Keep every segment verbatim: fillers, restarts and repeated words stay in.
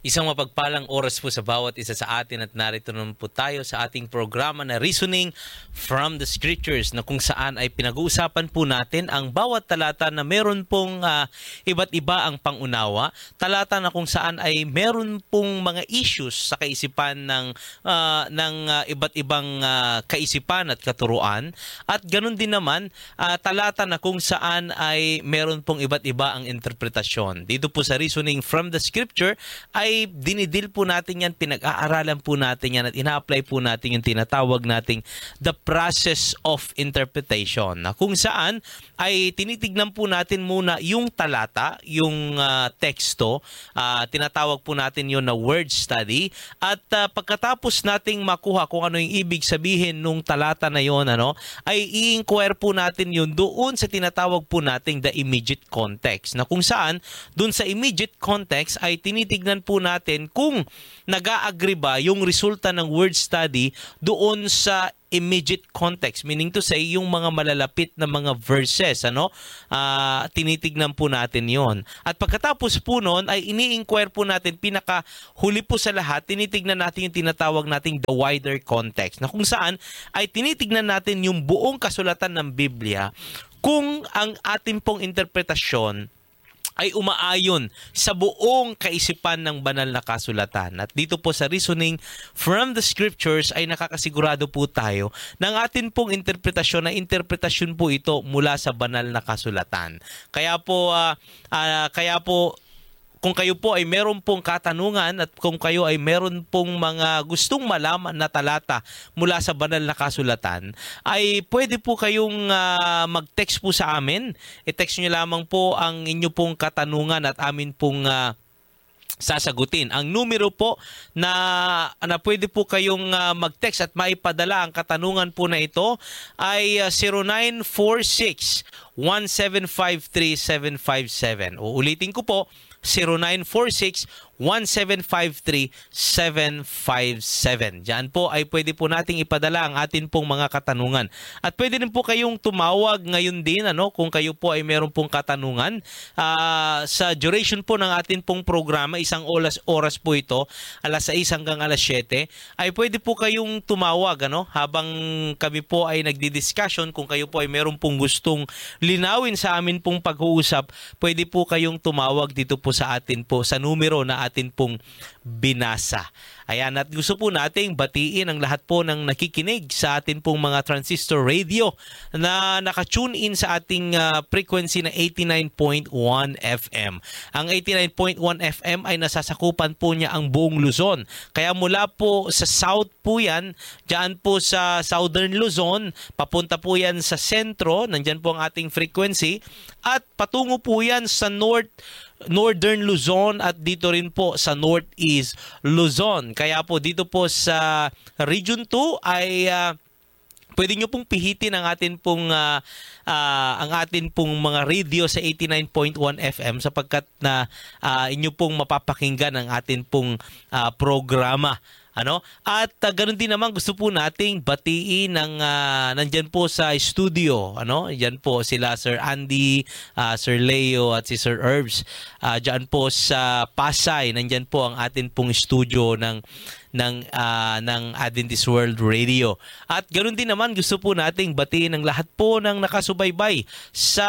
Isang mapagpalang oras po sa bawat isa sa atin at narito naman po tayo sa ating programa na Reasoning from the Scriptures na kung saan ay pinag-uusapan po natin ang bawat talata na meron pong uh, iba't iba ang pangunawa. Talata na kung saan ay meron pong mga issues sa kaisipan ng, uh, ng uh, iba't ibang uh, kaisipan at katuruan. At ganun din naman, uh, talata na kung saan ay meron pong iba't iba ang interpretasyon. Dito po sa Reasoning from the Scripture ay ay dinidil po natin yan, pinag-aaralan po natin yan at ina-apply po natin yung tinatawag nating the process of interpretation na kung saan ay tinitignan po natin muna yung talata, yung uh, teksto, uh, tinatawag po natin yun na word study at uh, pagkatapos nating makuha kung ano yung ibig sabihin nung talata na yun, ano, ay i-inquire po natin yun doon sa tinatawag po nating the immediate context na kung saan doon sa immediate context ay tinitignan po natin kung nag-a-agree ba yung resulta ng word study doon sa immediate context, meaning to say yung mga malalapit na mga verses, ano, uh, tinitignan po natin yon. At pagkatapos po noon ay ini-inquire po natin, pinaka huli po sa lahat, tinitignan natin yung tinatawag nating the wider context na kung saan ay tinitignan natin yung buong kasulatan ng Biblia kung ang ating pong interpretasyon ay umaayon sa buong kaisipan ng banal na kasulatan. At dito po sa Reasoning from the Scriptures ay nakakasigurado po tayo ng atin pong interpretasyon na interpretasyon po ito mula sa banal na kasulatan. Kaya po, uh, uh, kaya po kung kayo po ay meron pong katanungan at kung kayo ay meron pong mga gustong malaman na talata mula sa banal na kasulatan, ay pwede po kayong uh, mag-text po sa amin. I-text nyo lamang po ang inyo pong katanungan at amin pong uh, sasagutin. Ang numero po na, na pwede po kayong uh, mag-text at maipadala ang katanungan po na ito ay uh, zero nine four six, one seven five three, seven five seven. Uulitin ko po, zero nine four six, one seven five three, seven five seven. Diyan po ay pwede po nating ipadala ang atin pong mga katanungan. At pwede rin po kayong tumawag ngayon din, ano, kung kayo po ay meron pong katanungan. Uh, sa duration po ng atin pong programa, isang oras, oras po ito, alas sais hanggang alas siyete, ay pwede po kayong tumawag, ano, habang kami po ay nagdi-discussion. Kung kayo po ay meron pong gustong linawin sa amin pong pag-uusap, pwede po kayong tumawag dito po sa atin po sa numero na atin pong binasa. Ayan, at gusto po nating batiin ang lahat po ng nakikinig sa atin pong mga transistor radio na naka-tune in sa ating uh, frequency na eighty-nine point one F M. Ang eighty-nine point one F M ay nasasakupan po niya ang buong Luzon. Kaya mula po sa south po yan, dyan po sa southern Luzon, papunta po yan sa sentro, nandyan po ang ating frequency, at patungo po yan sa north Northern Luzon at dito rin po sa Northeast Luzon. Kaya po dito po sa Region two ay uh, pwede nyo pong pihitin ang atin pong uh, uh, ang atin pong mga radio sa eighty-nine point one F M sapagkat na uh, inyo pong mapapakinggan ang atin pong uh, programa. Ano? At uh, ganoon din naman gusto po nating batiin ng uh, nandyan po sa studio, ano? Diyan po sila Sir Andy, uh, Sir Leo at si Sir Herbs. Uh, diyan po sa Pasay, nandyan po ang atin pong studio ng ng uh, ng Adventist World Radio. At ganoon din naman gusto po nating batiin ang lahat po ng nakasubaybay sa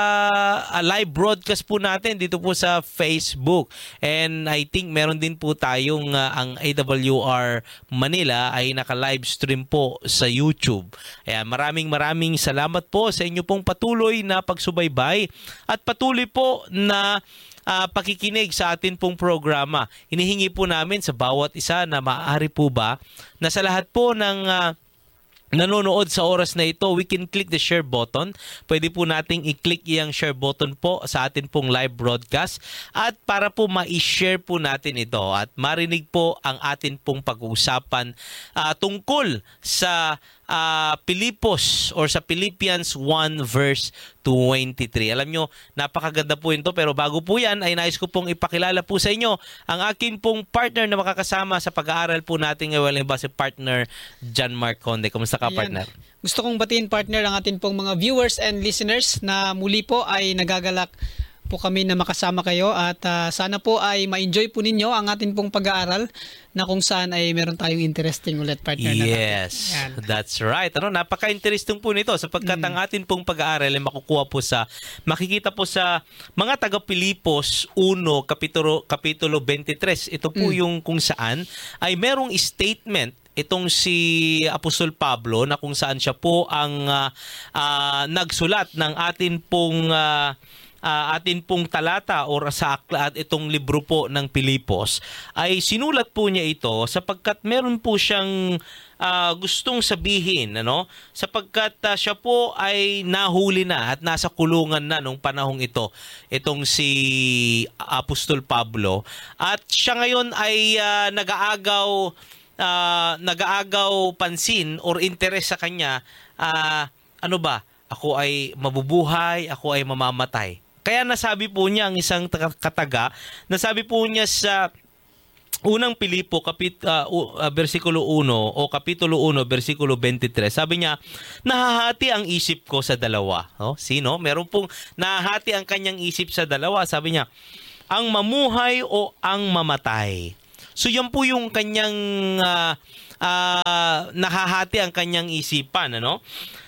uh, live broadcast po natin dito po sa Facebook. And I think meron din po tayong uh, ang A W R Manila ay naka-live stream po sa YouTube. Ayan, maraming maraming salamat po sa inyo pong patuloy na pagsubaybay at patuloy po na Uh, pakikinig sa atin pong programa. Hinihingi po namin sa bawat isa na maaari po ba na sa lahat po ng uh, nanonood sa oras na ito, we can click the share button. Pwede po nating i-click yung share button po sa atin pong live broadcast at para po ma-share po natin ito at marinig po ang atin pong pag-uusapan uh, tungkol sa uh, Pilipos or sa Philippians one verse twenty-three. Alam nyo, napakaganda po ito pero bago po yan ay nais ko pong ipakilala po sa inyo ang aking pong partner na makakasama sa pag-aaral po natin ngayon ba si partner John Mark Conde. Kumusta ka, partner? Gusto kong batiin, partner, ang atin pong mga viewers and listeners na muli po ay nagagalak po kami na makasama kayo at uh, sana po ay ma-enjoy po ninyo ang atin pong pag-aaral na kung saan ay meron tayong interesting ulit, partner. Yes, na that's right. Ano, napaka-interesting po nito sapagkat mm. ang atin pong pag-aaral ay makukuha po sa, makikita po sa mga taga-Pilipos one, kapitulo, kapitulo twenty-three. Ito po mm. yung kung saan ay merong statement itong si Apostol Pablo na kung saan siya po ang uh, uh, nagsulat ng atin pong uh, uh, atin pong talata or sa aklat itong libro po ng Pilipos, ay sinulat po niya ito sapagkat meron po siyang uh, gustong sabihin, ano, sapagkat uh, siya po ay nahuli na at nasa kulungan na nung panahong ito itong si Apostol Pablo, at siya ngayon ay uh, nag-aagaw Uh, nag-aagaw pansin or interes sa kanya, uh, ano ba, ako ay mabubuhay, ako ay mamamatay. Kaya nasabi po niya ang isang kataga, nasabi po niya sa unang Pilipo, kapit, uh, uh, versikulo one o kapitulo one, versikulo twenty-three, sabi niya, nahahati ang isip ko sa dalawa. Oh, sino? Meron pong nahahati ang kanyang isip sa dalawa. Sabi niya, ang mamuhay o ang mamatay. So yan po yung kanyang uh, uh, nahahati ang kanyang isipan, ano?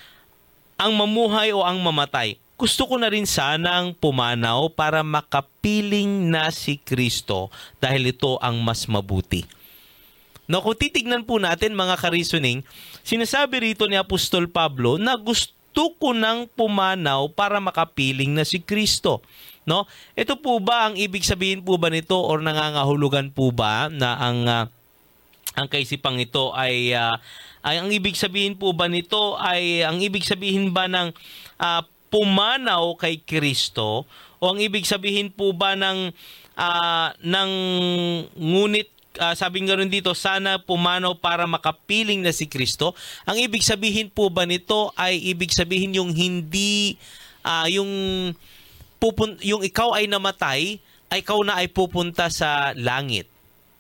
Ang mamuhay o ang mamatay. Gusto ko na rin sanang pumanaw para makapiling na si Kristo dahil ito ang mas mabuti. No, kung titignan po natin mga ka-reasoning, sinasabi rito ni Apostol Pablo na gusto ko nang pumanaw para makapiling na si Kristo. No? Ito po ba ang ibig sabihin po ba nito or nangangahulugan po ba na ang uh, ang kaisipang ito ay, uh, ay ang ibig sabihin po ba nito ay ang ibig sabihin ba ng uh, pumanaw kay Kristo, o ang ibig sabihin po ba ng uh, ng ngunit uh, sabi nga rin dito, sana pumanaw para makapiling na si Kristo? Ang ibig sabihin po ba nito ay ibig sabihin yung hindi uh, yung Pupun- yung ikaw ay namatay, ay ikaw na ay pupunta sa langit.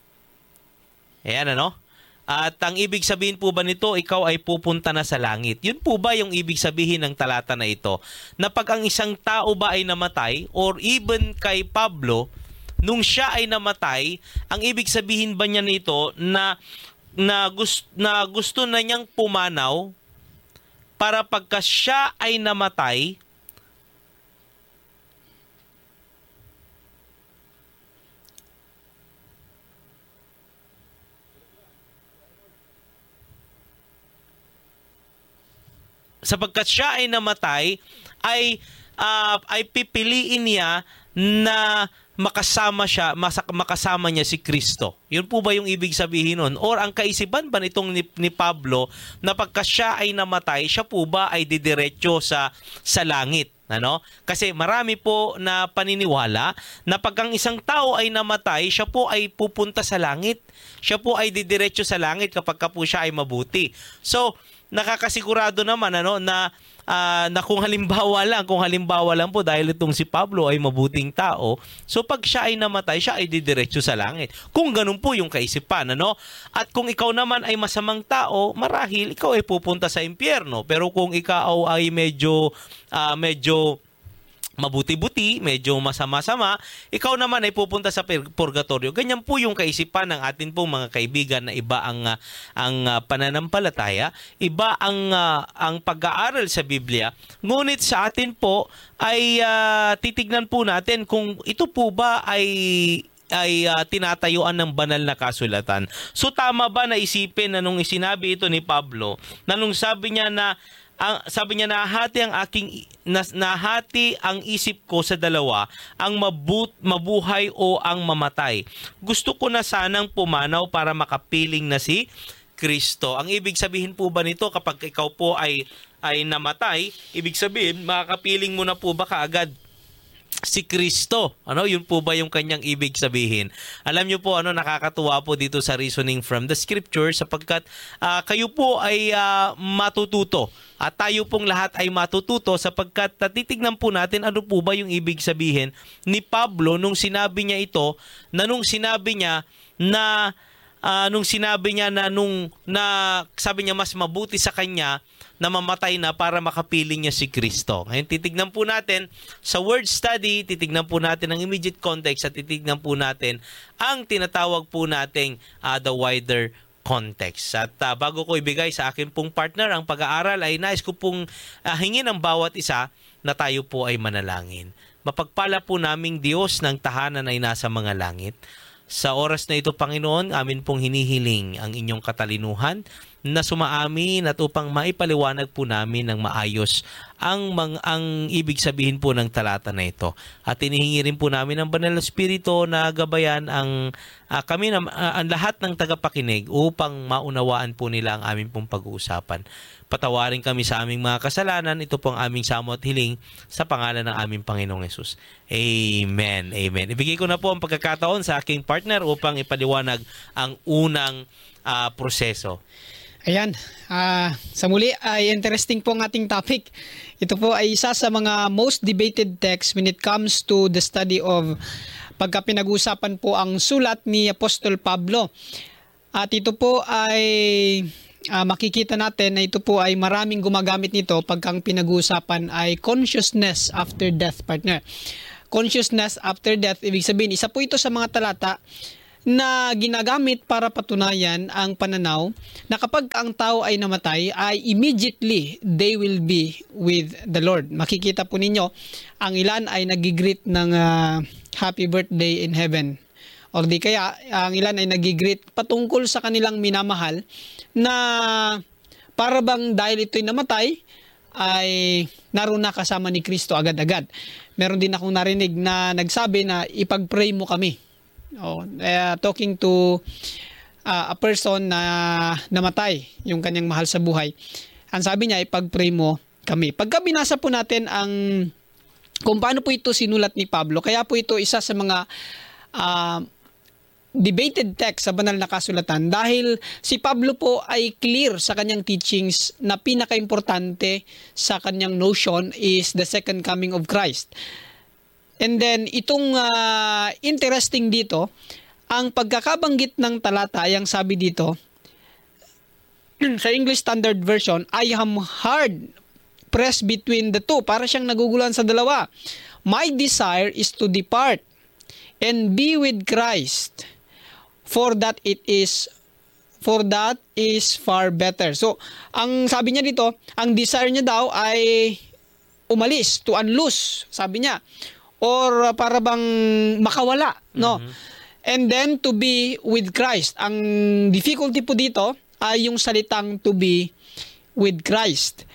Ayan, ano? At ang ibig sabihin po ba nito, ikaw ay pupunta na sa langit? Yun po ba yung ibig sabihin ng talata na ito? Na pag ang isang tao ba ay namatay, or even kay Pablo, nung siya ay namatay, ang ibig sabihin ba niya nito na, na, gust- na gusto na niyang pumanaw para pagka siya ay namatay, sapagkat siya ay namatay, ay uh, ay pipiliin niya na makasama siya, makasama niya si Kristo. Yun po ba yung ibig sabihin nun? Or ang kaisipan ba nitong ni, ni Pablo na pagka siya ay namatay, siya po ba ay didiretso sa sa langit? Ano? Kasi marami po na paniniwala na pag ang isang tao ay namatay, siya po ay pupunta sa langit. Siya po ay didiretso sa langit kapag ka po siya ay mabuti. So, nakakasigurado naman ano na uh, na kung halimbawa lang, kung halimbawa lang po dahil itong si Pablo ay mabuting tao, so pag siya ay namatay, siya ay didiretso sa langit. Kung ganun po yung kaisipan, ano? At kung ikaw naman ay masamang tao, marahil ikaw ay pupunta sa impyerno. Pero kung ikaw ay medyo uh, medyo mabuti-buti, medyo masama-sama, ikaw naman ay pupunta sa purgatorio. Ganyan po yung kaisipan ng atin pong mga kaibigan na iba ang uh, ang uh, pananampalataya, iba ang uh, ang pag-aaral sa Biblia. Ngunit sa atin po ay uh, titignan po natin kung ito po ba ay ay uh, tinatayuan ng banal na kasulatan. So tama ba na isipin na nung isinabi ito ni Pablo, na nung sabi niya na ang sabi niya, nahati ang aking nas, nahati ang isip ko sa dalawa, ang mabut, mabuhay o ang mamatay. Gusto ko na sanang pumanaw para makapiling na si Kristo. Ang ibig sabihin po ba nito, kapag ikaw po ay ay namatay, ibig sabihin makakapiling mo na po ba kaagad si Kristo? Ano, yun po ba yung kanyang ibig sabihin? Alam niyo po, ano, nakakatuwa po dito sa reasoning from the scripture, sapagkat uh, kayo po ay uh, matututo at tayo pong lahat ay matututo, sapagkat uh, titignan po natin ano po ba yung ibig sabihin ni Pablo nung sinabi niya ito, na nung sinabi niya na ah, nung sinabi niya na nung na sabi niya mas mabuti sa kanya na mamatay na para makapiling niya si Kristo. Ngayon titignan po natin sa word study, titignan po natin ang immediate context at titignan po natin ang tinatawag po nating uh, the wider context. At uh, bago ko ibigay sa akin pong partner ang pag-aaral, ay nais ko pong uh, hingin ang bawat isa na tayo po ay manalangin. Mapagpala po naming Diyos ng tahanan ay nasa mga langit. Sa oras na ito, Panginoon, amin pong hinihiling ang inyong katalinuhan na sumaamin at upang maipaliwanag po namin ng maayos ang, mang, ang ibig sabihin po ng talata na ito. At inihingi rin po namin ang Banal na Espiritu na gabayan ang, uh, kami na, uh, ang lahat ng tagapakinig upang maunawaan po nila ang aming pong pag-uusapan. Patawarin kami sa aming mga kasalanan. Ito po ang aming samo at hiling sa pangalan ng aming Panginoong Hesus. Amen. Amen. Ibigay ko na po ang pagkakataon sa aking partner upang ipaliwanag ang unang uh, proseso. Ayan, uh, sa muli ay interesting po ang ating topic. Ito po ay isa sa mga most debated texts when it comes to the study of pagka pinag-uusapan po ang sulat ni Apostol Pablo. At ito po ay uh, makikita natin na ito po ay maraming gumagamit nito pagkang pinag-uusapan ay consciousness after death, partner. Consciousness after death, ibig sabihin, isa po ito sa mga talata na ginagamit para patunayan ang pananaw na kapag ang tao ay namatay, ay immediately they will be with the Lord. Makikita po ninyo, ang ilan ay nagigreet ng uh, happy birthday in heaven. Or di kaya, ang ilan ay nagigreet patungkol sa kanilang minamahal na para bang dahil ito'y namatay, ay naroon na kasama ni Kristo agad-agad. Meron din akong narinig na nagsabi na ipag-pray mo kami. Oh, uh, talking to uh, a person na namatay, yung kanyang mahal sa buhay. Ang sabi niya, ipag-pray mo kami. Pagka binasa po natin ang kung paano po ito sinulat ni Pablo, kaya po ito isa sa mga uh, debated text sa banal na kasulatan dahil si Pablo po ay clear sa kanyang teachings na pinaka-importante sa kanyang notion is the second coming of Christ. And then, itong uh, interesting dito, ang pagkakabanggit ng talata, ay ang sabi dito, sa English Standard Version, I am hard pressed between the two. Para siyang naguguluhan sa dalawa. My desire is to depart and be with Christ, for that it is for that is far better. So, ang sabi niya dito, ang desire niya daw ay umalis, to unloose, sabi niya. Or uh, para bang makawala, no? Mm-hmm. And then to be with Christ. Ang difficulty po dito ay yung salitang to be with Christ.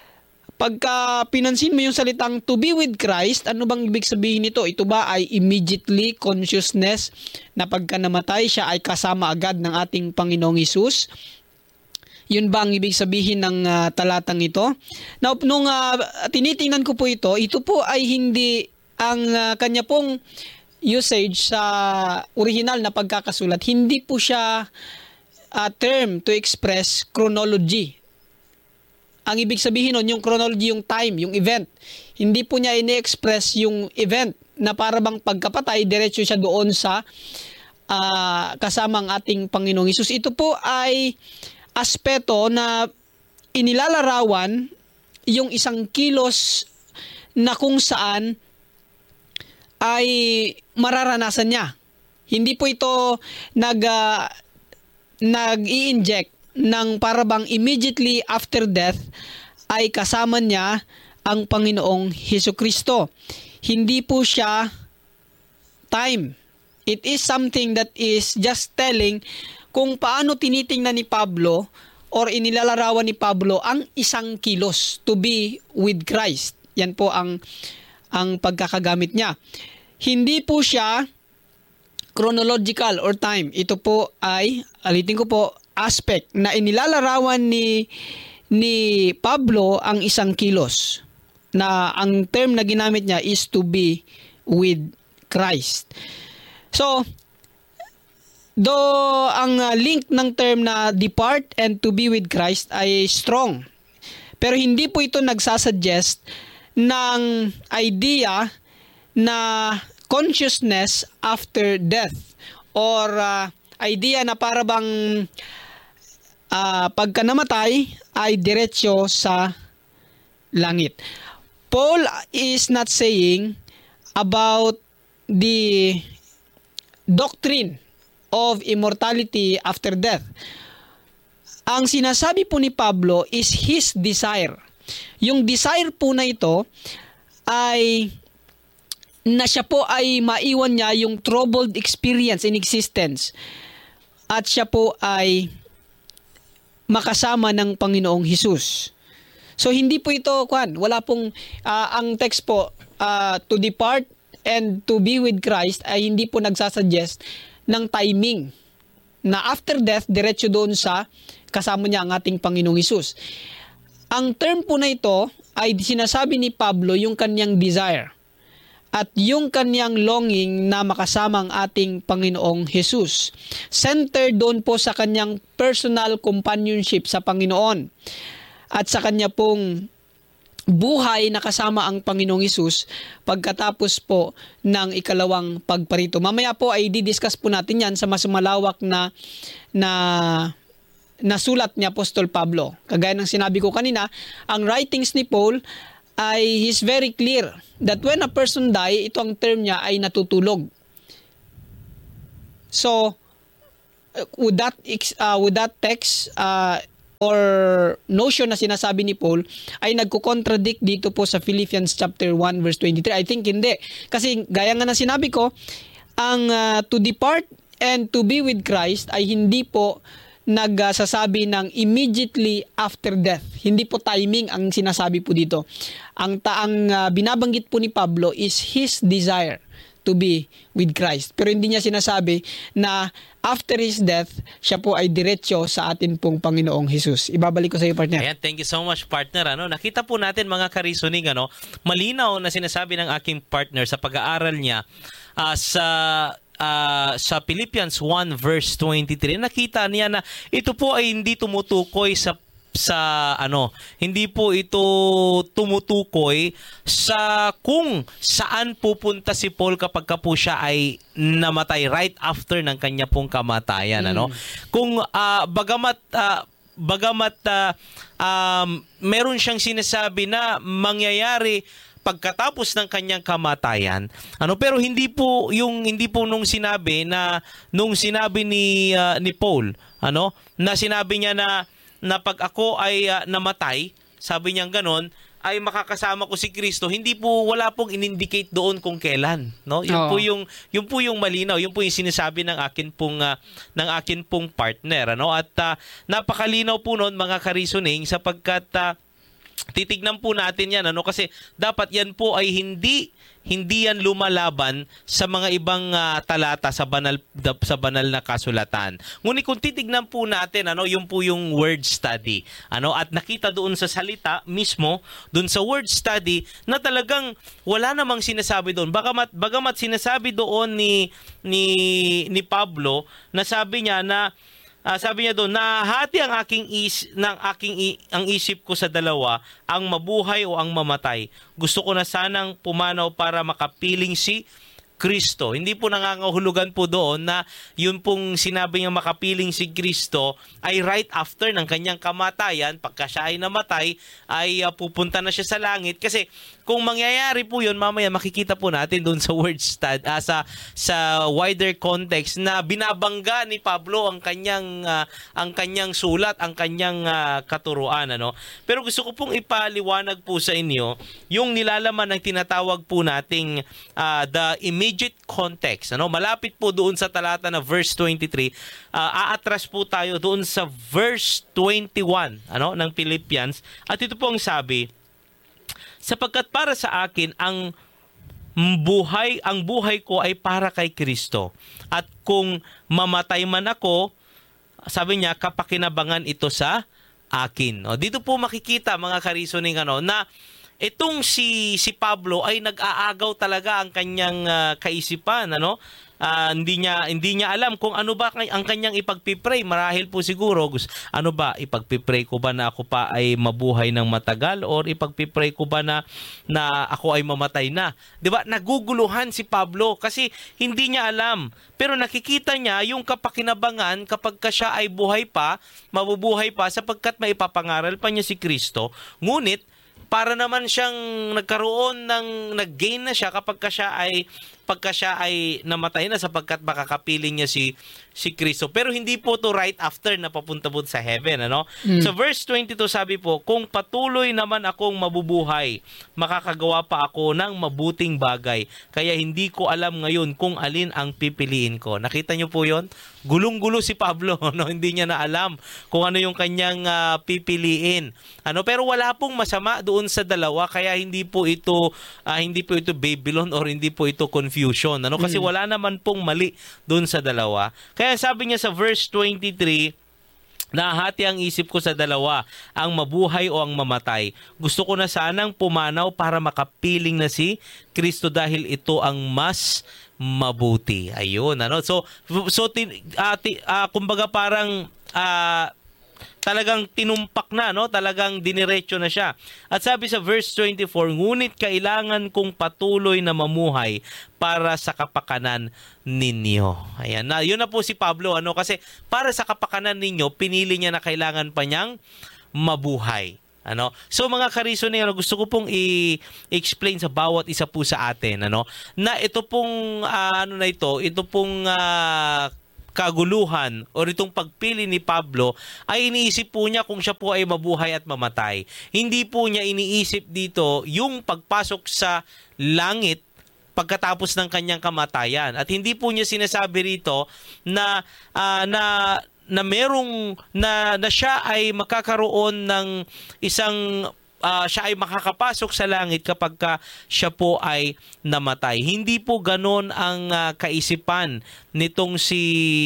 Pagka pinansin mo yung salitang to be with Christ, ano bang ibig sabihin nito? Ito ba ay immediately consciousness na pagka namatay siya ay kasama agad ng ating Panginoong Hesus? Yun ba ang ibig sabihin ng uh, talatang ito? Now, nung uh, tinitingnan ko po ito, ito po ay hindi ang uh, kanya pong usage sa original na pagkakasulat, hindi po siya uh, term to express chronology. Ang ibig sabihin nun, yung chronology, yung time, yung event. Hindi po niya ini-express yung event na para bang pagkapatay, diretso siya doon sa uh, kasamang ating Panginoong Hesus. Ito po ay aspeto na inilalarawan yung isang kilos na kung saan ay mararanasan niya. Hindi po ito nag uh, nag-i-inject ng parabang immediately after death ay kasama niya ang Panginoong Hesukristo. Hindi po siya time. It is something that is just telling kung paano tinitingnan ni Pablo or inilalarawan ni Pablo ang isang kilos, to be with Christ. Yan po ang ang pagkakagamit niya. Hindi po siya chronological or time. Ito po ay, alitin ko po, aspect na inilalarawan ni ni Pablo ang isang kilos. Na ang term na ginamit niya is to be with Christ. So, do ang link ng term na depart and to be with Christ ay strong. Pero hindi po ito nagsasuggest ng idea na consciousness after death or uh, idea na para bang uh, pagka namatay ay diretsyo sa langit. Paul is not saying about the doctrine of immortality after death. Ang sinasabi po ni Pablo is his desire. Yung desire po na ito ay na siya po ay maiwan niya yung troubled experience in existence at siya po ay makasama ng Panginoong Hesus. So hindi po ito kwan, wala pong uh, ang text po uh, to depart and to be with Christ ay hindi po nagsasuggest ng timing na after death diretso doon sa kasama niya ang ating Panginoong Hesus. Ang term po na ito ay sinasabi ni Pablo yung kanyang desire at yung kanyang longing na makasama ang ating Panginoong Hesus. Centered doon po sa kanyang personal companionship sa Panginoon at sa kanya pong buhay na kasama ang Panginoong Hesus pagkatapos po ng ikalawang pagparito. Mamaya po ay didiscuss po natin yan sa mas malawak na na nasulat ni Apostol Pablo. Kagaya ng sinabi ko kanina, ang writings ni Paul ay he's very clear that when a person die, ito ang term niya ay natutulog. So, with that, uh, with that text uh, or notion na sinasabi ni Paul ay nagko-contradict dito po sa Philippians chapter one verse twenty-three. I think hindi. Kasi gaya nga na sinabi ko, ang uh, to depart and to be with Christ ay hindi po nagsasabi ng immediately after death. Hindi po timing ang sinasabi po dito. Ang taang uh, binabanggit po ni Pablo is his desire to be with Christ. Pero hindi niya sinasabi na after his death, siya po ay diretsyo sa atin pong Panginoong Hesus. Ibabalik ko sa iyo, partner. Ayan, thank you so much, partner. Ano, nakita po natin mga ka-reasoning, ano, malinaw na sinasabi ng aking partner sa pag-aaral niya uh, sa Uh, sa Philippians one verse twenty-three, nakita niya na ito po ay hindi tumutukoy sa sa ano, hindi po ito tumutukoy sa kung saan pupunta si Paul kapag ka po siya ay namatay right after ng kanya pong kamatayan. Mm. Ano? Kung uh, bagamat uh, bagamat uh, um, meron siyang sinasabi na mangyayari pagkatapos ng kanyang kamatayan, ano, pero hindi po yung hindi po nung sinabi na nung sinabi ni uh, ni Paul, ano, na sinabi niya na na pag ako ay uh, namatay, sabi niya gano'n, ay makakasama ko si Kristo. Hindi po, wala pong in-indicate doon kung kailan, no? Yun Oo. po yung yun po yung malinaw, yun po yung sinasabi ng akin pong uh, ng akin pong partner, ano? At uh, napakalinaw po noon mga ka-reasoning sapagkat uh, titignan po natin yan, ano, kasi dapat yan po ay hindi hindi yan lumalaban sa mga ibang uh, talata sa banal sa banal na kasulatan. Ngunit kung titignan po natin, ano, yung po yung word study, ano, at nakita doon sa salita mismo, doon sa word study na talagang wala namang sinasabi doon. Bagamat bagamat sinasabi doon ni ni ni Pablo na sabi niya na Uh, sabi niya doon, nahati ang aking is ng aking i- ang isip ko sa dalawa, ang mabuhay o ang mamatay. Gusto ko na sanang pumanaw para makapiling si Kristo. Hindi po nangangahulugan po doon na yun pong sinabi niya makapiling si Kristo ay right after ng kanyang kamatayan, pagka siya ay namatay, ay uh, pupunta na siya sa langit. Kasi kung mangyayari po yun, mamaya makikita po natin doon sa word stud, uh, sa, sa wider context na binabangga ni Pablo ang kanyang, uh, ang kanyang sulat, ang kanyang uh, katuruan. Ano? Pero gusto ko pong ipaliwanag po sa inyo yung nilalaman ng tinatawag po nating uh, the immediate context. Ano? Malapit po doon sa talata na verse twenty-three, uh, aatras po tayo doon sa verse twenty-one, ano, ng Philippians. At ito po ang sabi, sapagkat para sa akin ang buhay, ang buhay ko ay para kay Kristo. At kung mamatay man ako, sabi niya, kapakinabangan ito sa akin. O, dito po makikita mga ka-reasoning, ano, na itong si si Pablo ay nag-aagaw talaga ang kanyang uh, kaisipan, ano, ah, hindi niya hindi niya alam kung ano ba kay- ang kanyang ipagpipray. Marahil po siguro gus- ano ba ipagpipray ko ba na ako pa ay mabuhay ng matagal, or ipagpipray ko ba na na ako ay mamatay na? 'Di ba? Naguguluhan si Pablo kasi hindi niya alam. Pero nakikita niya yung kapakinabangan kapag ka siya ay buhay pa, mabubuhay pa sapagkat maipapangaral pa niya si Kristo. Ngunit para naman siyang nagkaroon ng nag-gain na siya kapag ka siya ay pagka siya ay namatay na sapagkat makakapiling niya si si Kristo. Pero hindi po to right after na papunta po sa heaven, ano? Mm. So verse twenty-two sabi po, kung patuloy naman akong mabubuhay, makakagawa pa ako ng mabuting bagay. Kaya hindi ko alam ngayon kung alin ang pipiliin ko. Nakita niyo po 'yon? Gulong-gulo si Pablo, no? Hindi niya na alam kung ano yung kanyang ah, pipiliin. Ano, pero wala pong masama doon sa dalawa, kaya hindi po ito ah, hindi po ito Babylon or hindi po ito confusion, ano? Kasi wala naman pong mali doon sa dalawa. Kaya sabi niya sa verse twenty-three, nahati ang isip ko sa dalawa, ang mabuhay o ang mamatay. Gusto ko na sanang pumanaw para makapiling na si Kristo dahil ito ang mas mabuti. Ayun, ano? So so tin, uh, ti, uh, kumbaga parang uh, talagang tinumpak na, no? Talagang diniretso na siya. At sabi sa verse twenty-four, ngunit kailangan kong patuloy na mamuhay para sa kapakanan ninyo. Ayan, na yun na po si Pablo, ano? Kasi para sa kapakanan ninyo, pinili niya na kailangan pa niyang mabuhay. Ano? So mga ka-reasoning, ano, gusto ko pong i-explain sa bawat isa po sa atin, ano, na ito pong uh, ano na ito, ito pong uh, kaguluhan o itong pagpili ni Pablo ay iniisip po niya kung siya po ay mabuhay at mamatay. Hindi po niya iniisip dito yung pagpasok sa langit pagkatapos ng kanyang kamatayan. At hindi po niya sinasabi rito na uh, na na merong na, na siya ay makakaroon ng isang Uh, siya ay makakapasok sa langit kapag ka siya po ay namatay. Hindi po ganon ang uh, kaisipan nitong si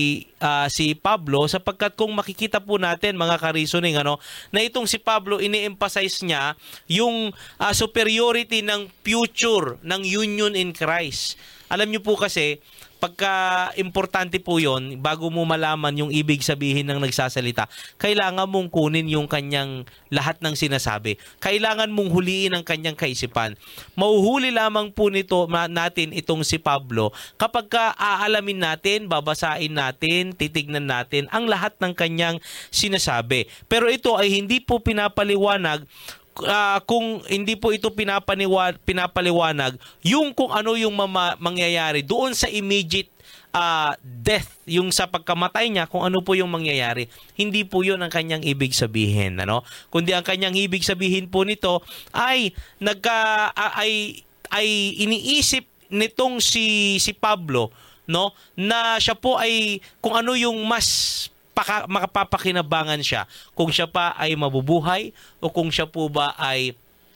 uh, si Pablo, sapagkat kung makikita po natin mga ka-reasoning, ano, na itong si Pablo, ini-emphasize niya yung uh, superiority ng future ng union in Christ. Alam niyo po kasi, pagka importante po yon, bago mo malaman yung ibig sabihin ng nagsasalita, kailangan mong kunin yung kanyang lahat ng sinasabi. Kailangan mong huliin ang kanyang kaisipan. Mauhuli lamang po nito natin itong si Pablo kapag ka aalamin natin, babasain natin, titignan natin ang lahat ng kanyang sinasabi. Pero ito ay hindi po pinapaliwanag Uh, kung hindi po ito pinapaniwa, pinapaliwanag yung kung ano yung mama, mangyayari doon sa immediate uh, death, yung sa pagkamatay niya, kung ano po yung mangyayari. Hindi po yun ang kanyang ibig sabihin, ano? Kundi ang kanyang ibig sabihin po nito ay nagka uh, ay ay iniisip nitong si si Pablo, no, na siya po ay kung ano yung mas Paka, makapapakinabangan siya kung siya pa ay mabubuhay o kung siya po ba ay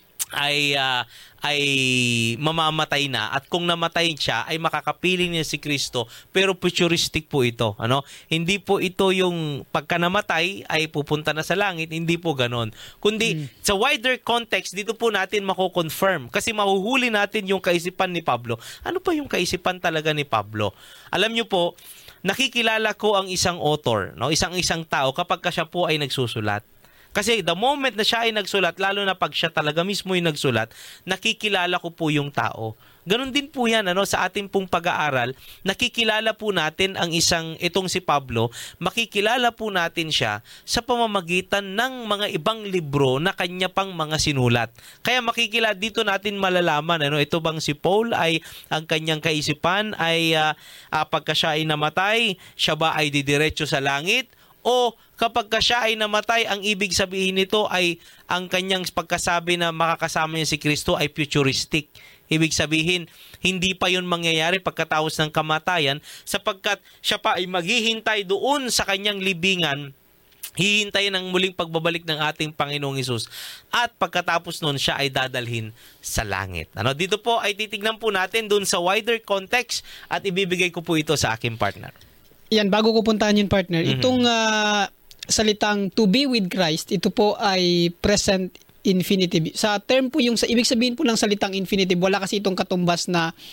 ay uh, ay mamamatay na, at kung namatay siya ay makakapiling niya si Kristo. Pero futuristic po ito, ano? Hindi po ito yung pagka namatay ay pupunta na sa langit, hindi po ganon. Kundi hmm. sa wider context, dito po natin mako-confirm kasi mahuhuli natin yung kaisipan ni Pablo. Ano pa yung kaisipan talaga ni Pablo? Alam niyo po, nakikilala ko ang isang author, no? Isang-isang tao kapag ka siya po ay nagsusulat. Kasi the moment na siya ay nagsulat, lalo na pag siya talaga mismo yung nagsulat, nakikilala ko po yung tao. Ganon din po yan, ano, sa ating pong pag-aaral, nakikilala po natin ang isang, itong si Pablo, makikilala po natin siya sa pamamagitan ng mga ibang libro na kanya pang mga sinulat. Kaya makikilala dito natin malalaman, ano, ito bang si Paul ay ang kanyang kaisipan ay uh, uh, pagka siya ay namatay, siya ba ay didiretso sa langit? O kapag ka siya ay namatay, ang ibig sabihin nito ay ang kanyang pagkasabi na makakasama niya si Kristo ay futuristic. Ibig sabihin, hindi pa yun mangyayari pagkatapos ng kamatayan, sapagkat siya pa ay maghihintay doon sa kanyang libingan, hihintayin ang muling pagbabalik ng ating Panginoong Hesus, at pagkatapos nun siya ay dadalhin sa langit. Ano, dito po ay titignan po natin doon sa wider context at ibibigay ko po ito sa aking partner. Yan, bago ko puntahan yung partner, mm-hmm. itong uh, salitang to be with Christ, ito po ay present infinitive. Sa term po yung, sa ibig sabihin po ng salitang infinitive, wala kasi itong katumbas na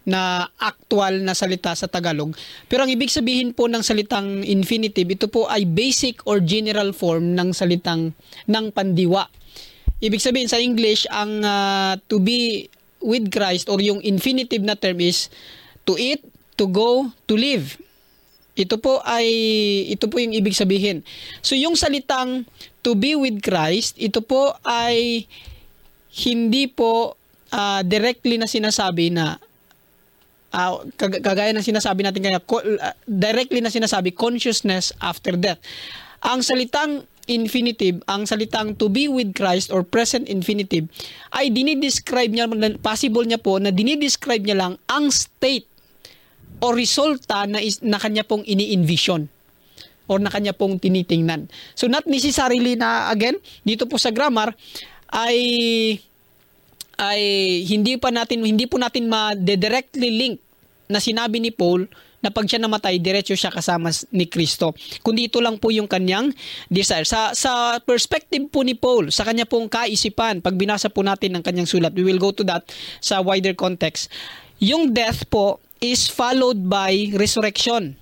na actual na salita sa Tagalog. Pero ang ibig sabihin po ng salitang infinitive, ito po ay basic or general form ng salitang ng pandiwa. Ibig sabihin sa English, ang uh, to be with Christ or yung infinitive na term is to eat, to go, to live. Ito po ay ito po yung ibig sabihin. So yung salitang to be with Christ, ito po ay hindi po uh, directly na sinasabi na Uh, kag- kagaya ng sinasabi natin kaya co- uh, directly na sinasabi consciousness after death. Ang salitang infinitive, ang salitang to be with Christ or present infinitive ay dinidescribe niya, possible niya po na dinidescribe niya lang ang state o resulta na, is, na kanya pong ini-envision or na kanya pong tinitingnan. So not necessarily na, again, dito po sa grammar ay ay hindi pa natin hindi po natin ma-directly link na sinabi ni Paul na pag siya namatay diretso siya kasama ni Kristo, kundi ito lang po yung kanyang desire sa sa perspective po ni Paul, sa kanya pong kaisipan. Pag binasa po natin ang kanyang sulat, we will go to that sa wider context. Yung death po is followed by resurrection.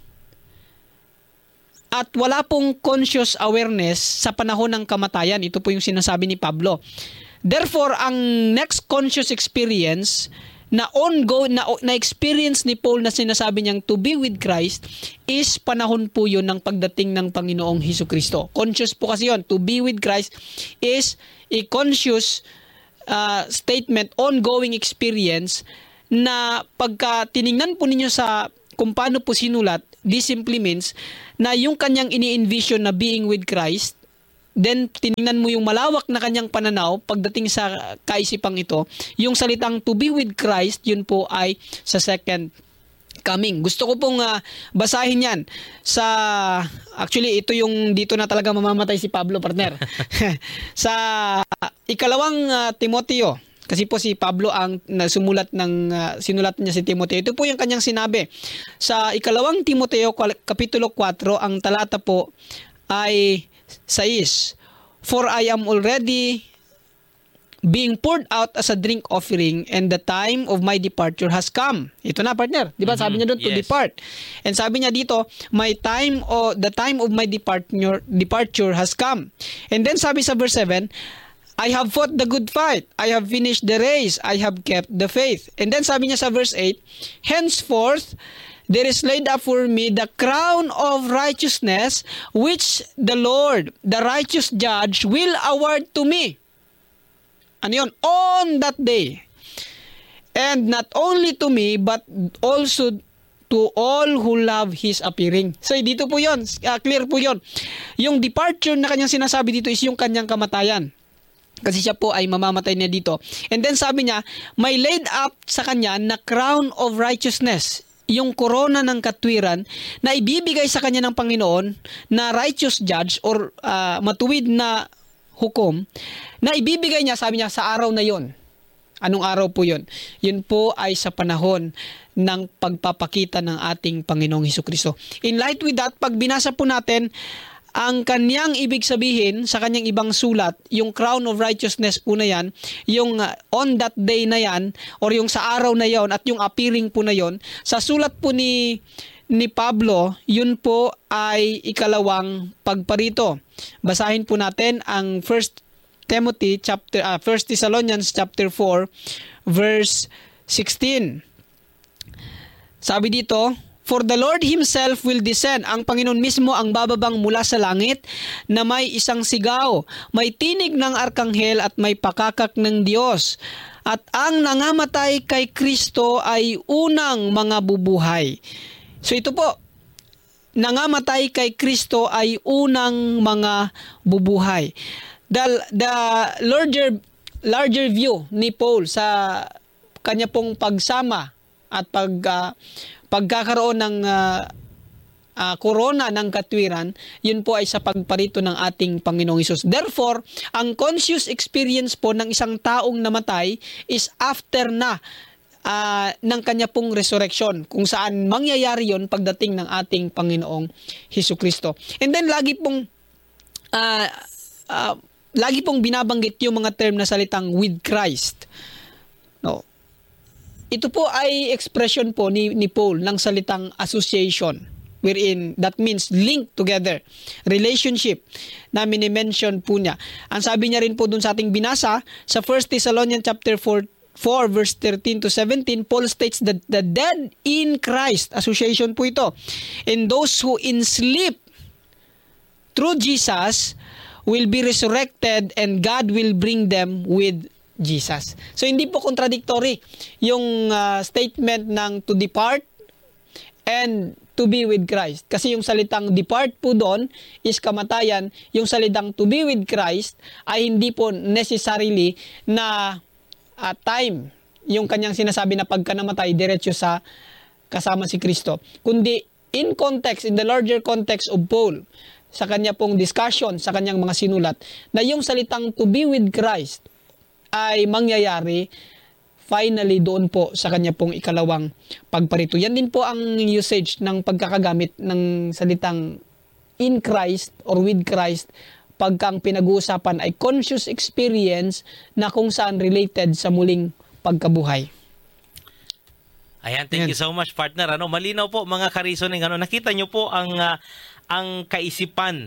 At wala pong conscious awareness sa panahon ng kamatayan. Ito po yung sinasabi ni Pablo. Therefore, ang next conscious experience na ongoing na, na experience ni Paul na sinasabi niyang to be with Christ is panahon po yun ng pagdating ng Panginoong Hesukristo. Conscious po kasi yun. To be with Christ is a conscious uh, statement, ongoing experience na pagka tiningnan po ninyo sa kung paano po sinulat, this simply means na yung kanyang ini-envision na being with Christ, then tiningnan mo yung malawak na kanyang pananaw pagdating sa kaisipang ito, yung salitang to be with Christ, yun po ay sa second coming. Gusto ko pong uh, basahin yan sa, actually ito yung dito na talaga mamamatay si Pablo, partner. Sa ikalawang uh, Timoteo, kasi po si Pablo ang sumulat ng uh, sinulat niya si Timoteo. Ito po yung kanyang sinabi. Sa ikalawang Timoteo kapitulo four, ang talata po ay sais, for I am already being poured out as a drink offering, and the time of my departure has come. Ito na, partner. Di ba? Mm-hmm. Sabi niya doon, to yes. depart. And sabi niya dito, my time or the time of my departure departure has come. And then sabi sa verse seven, I have fought the good fight. I have finished the race. I have kept the faith. And then sabi niya sa verse eight, henceforth, there is laid up for me the crown of righteousness, which the Lord, the righteous judge, will award to me. Ano yun? On that day. And not only to me, but also to all who love His appearing. So, dito po yun. Uh, clear po yun. Yung departure na kanyang sinasabi dito is yung kanyang kamatayan. Kasi siya po ay mamamatay niya dito. And then sabi niya, may laid up sa kanya na crown of righteousness, yung korona ng katwiran na ibibigay sa kanya ng Panginoon na righteous judge or uh, matuwid na hukom na ibibigay niya, sabi niya, sa araw na yon. Anong araw po yon? Yun po ay sa panahon ng pagpapakita ng ating Panginoong Hesukristo. In light with that, pag binasa po natin ang kanyang ibig sabihin sa kanyang ibang sulat, yung crown of righteousness po na yan, yung uh, on that day na yan, or yung sa araw na yon at yung appearing po na yon, sa sulat po ni, ni Pablo, yun po ay ikalawang pagparito. Basahin po natin ang First Timothy chapter uh, First Thessalonians chapter four verse sixteen. Sabi dito, for the Lord Himself will descend. Ang Panginoon mismo ang bababang mula sa langit na may isang sigaw, may tinig ng arkanghel at may pakakak ng Diyos. At ang nangamatay kay Kristo ay unang mga bubuhay. So ito po, nangamatay kay Kristo ay unang mga bubuhay. The, the larger, larger view ni Paul sa kanya pong pagsama at pag... Uh, pagkakaroon ng uh, uh, korona ng katwiran, yun po ay sa pagparito ng ating Panginoong Hesus. Therefore, ang conscious experience po ng isang taong namatay is after na uh, ng kanya pong resurrection, kung saan mangyayari yon pagdating ng ating Panginoong Hesukristo. And then lagi pong uh, uh, lagi pong binabanggit yung mga term na salitang with Christ. No. ito po ay expression po ni, ni Paul ng salitang association, wherein that means link together, relationship na mini-mention po niya. Ang sabi niya rin po dun sa ating binasa sa First Thessalonians chapter four, four verse thirteen to seventeen, Paul states that the dead in Christ, association po ito, and those who in sleep through Jesus will be resurrected and God will bring them with Jesus. So hindi po contradictory yung uh, statement ng to depart and to be with Christ. Kasi yung salitang depart po doon is kamatayan. Yung salitang to be with Christ ay hindi po necessarily na uh, time yung kanyang sinasabi na pagka namatay diretso sa kasama si Kristo. Kundi in context, in the larger context of Paul, sa kanya pong discussion, sa kanyang mga sinulat, na yung salitang to be with Christ ay mangyayari finally doon po sa kanya pong ikalawang pagparito. Yan din po ang usage ng pagkakagamit ng salitang in Christ or with Christ pagkang pinag-uusapan ay conscious experience na kung saan related sa muling pagkabuhay. Ayan, thank Ayan. you so much, partner. Ano, malinaw po mga ka-reasoning. Ano, nakita nyo po ang uh, ang kaisipan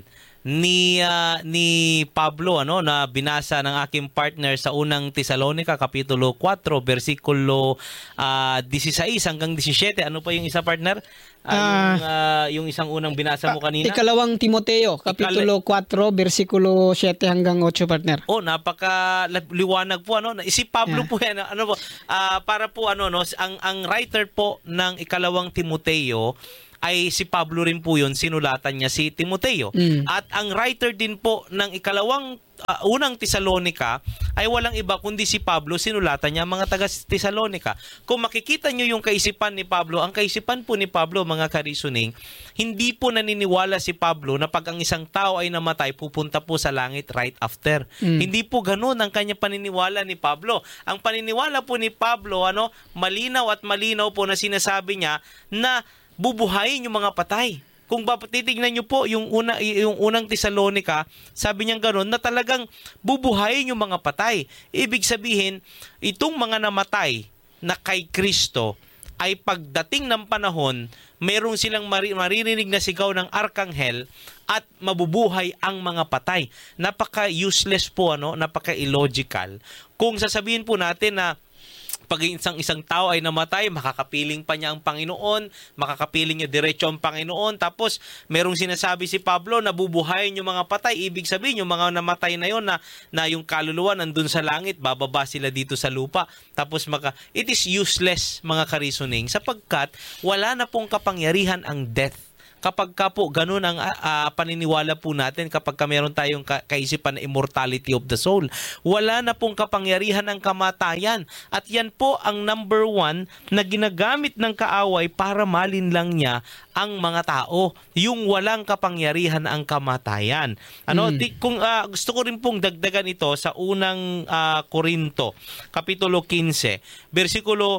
ni uh, ni Pablo, ano, na binasa ng aking partner sa unang Tesalonica kapitulo four bersikulo uh, sixteen hanggang seventeen. Ano pa yung isa, partner? Uh, uh, yung, uh, yung isang unang binasa mo kanina. Ikalawang Timoteo kapitulo four bersikulo seven hanggang eight, partner. Oh, napaka liwanag po, ano. Si Pablo yeah. po yan, ano po, uh, para po ano, no, ang ang writer po ng ikalawang Timoteo ay si Pablo rin po yun, sinulatan niya si Timoteo. Mm. At ang writer din po ng ikalawang uh, unang Tesalonica ay walang iba kundi si Pablo, sinulatan niya mga taga Tesalonica. Kung makikita niyo yung kaisipan ni Pablo, ang kaisipan po ni Pablo, mga ka-reasoning, hindi po naniniwala si Pablo na pag ang isang tao ay namatay, pupunta po sa langit right after. Mm. Hindi po ganoon ang kanya paniniwala ni Pablo. Ang paniniwala po ni Pablo, ano, malinaw at malinaw po na sinasabi niya na bubuhayin yung mga patay. Kung titignan nyo po yung, una, yung unang Tesalonica, sabi niya gano'n na talagang bubuhayin yung mga patay. Ibig sabihin, itong mga namatay na kay Kristo ay pagdating ng panahon, mayroong silang mari- maririnig na sigaw ng arkanghel at mabubuhay ang mga patay. Napaka-useless po, ano? Napaka-illogical. Kung sasabihin po natin na pag isang isang tao ay namatay, makakapiling pa niya ang Panginoon, makakapiling niya diretso ang Panginoon, tapos merong sinasabi si Pablo na bubuhayin yung mga patay. Ibig sabihin, yung mga namatay na yon na, na yung kaluluwa nandun sa langit, bababa sila dito sa lupa. Tapos maka, it is useless, mga ka-reasoning, sapagkat wala na pong kapangyarihan ang death. Kapag ka po ganun ang uh, paniniwala po natin, kapag ka meron tayong ka- kaisipan na immortality of the soul, wala na pong kapangyarihan ang kamatayan. At yan po ang number one na ginagamit ng kaaway para malinlang niya ang mga tao, yung walang kapangyarihan ang kamatayan. Ano, mm. di, kung uh, gusto ko rin pong dagdagan ito sa unang uh, Korinto, kapitulo fifteen, bersikulo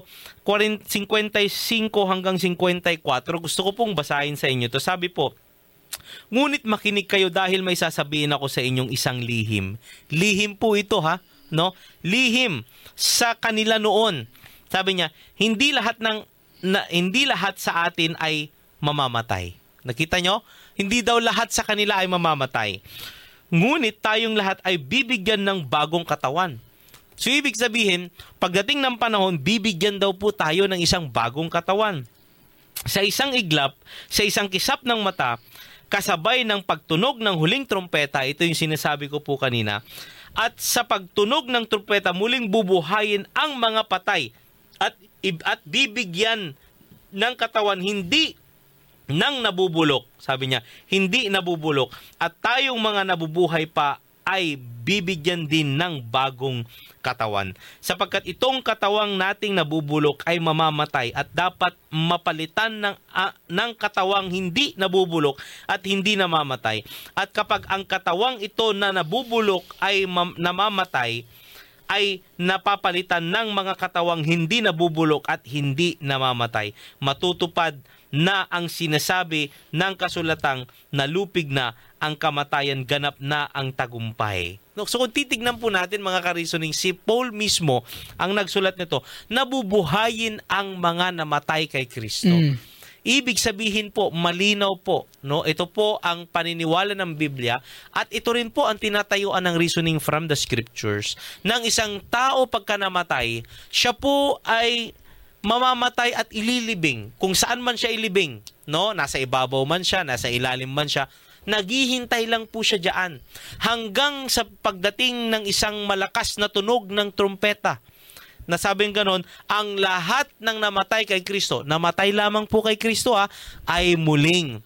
fifty-five hanggang fifty-four, gusto ko pong basahin sa inyo to. Sabi po, ngunit makinig kayo dahil may sasabihin ako sa inyong isang lihim. Lihim po ito, ha? No? Lihim sa kanila noon. Sabi niya, hindi lahat ng na, hindi lahat sa atin ay mamamatay. Nakita nyo? Hindi daw lahat sa kanila ay mamamatay. Ngunit tayong lahat ay bibigyan ng bagong katawan. So ibig sabihin, pagdating ng panahon, bibigyan daw po tayo ng isang bagong katawan. Sa isang iglap, sa isang kisap ng mata, kasabay ng pagtunog ng huling trompeta, ito yung sinasabi ko po kanina, at sa pagtunog ng trompeta, muling bubuhayin ang mga patay at, at bibigyan ng katawan hindi nang nabubulok, sabi niya, hindi nabubulok, at tayong mga nabubuhay pa ay bibigyan din ng bagong katawan. Sapagkat itong katawang nating nabubulok ay mamamatay at dapat mapalitan ng, uh, ng katawang hindi nabubulok at hindi namamatay. At kapag ang katawang ito na nabubulok ay mam- namamatay, ay napapalitan ng mga katawang hindi nabubulok at hindi namamatay. Matutupad na ang sinasabi ng kasulatang nalupig na ang kamatayan, ganap na ang tagumpay. No, so kung titignan po natin mga ka-reasoning, si Paul mismo ang nagsulat nito, nabubuhayin ang mga namatay kay Kristo. Mm. Ibig sabihin po, malinaw po, no? Ito po ang paniniwala ng Biblia at ito rin po ang tinatayuan ng reasoning from the scriptures. Ng isang tao pagka namatay, siya po ay mamamatay at ililibing. Kung saan man siya ilibing, no? Nasa ibabaw man siya, nasa ilalim man siya, naghihintay lang po siya diyan hanggang sa pagdating ng isang malakas na tunog ng trumpeta. Nasabing ganon, ang lahat ng namatay kay Kristo, namatay lamang po kay Kristo ha, ay muling